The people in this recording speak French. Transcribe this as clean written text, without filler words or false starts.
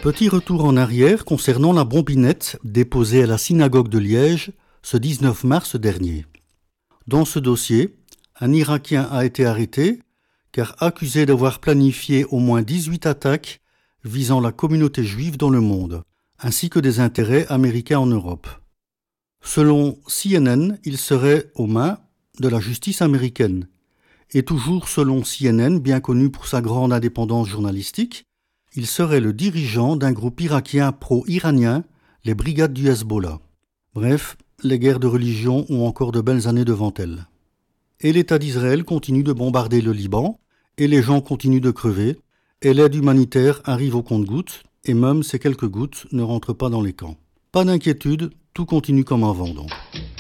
Petit retour en arrière concernant la bombinette déposée à la synagogue de Liège ce 19 mars dernier. Dans ce dossier, un Irakien a été arrêté car accusé d'avoir planifié au moins 18 attaques visant la communauté juive dans le monde, ainsi que des intérêts américains en Europe. Selon CNN, il serait aux mains de la justice américaine. Et toujours selon CNN, bien connu pour sa grande indépendance journalistique, il serait le dirigeant d'un groupe irakien pro-iranien, les brigades du Hezbollah. Bref, les guerres de religion ont encore de belles années devant elles. Et l'État d'Israël continue de bombarder le Liban, et les gens continuent de crever, et l'aide humanitaire arrive au compte-gouttes, et même ces quelques gouttes ne rentrent pas dans les camps. Pas d'inquiétude, tout continue comme avant donc.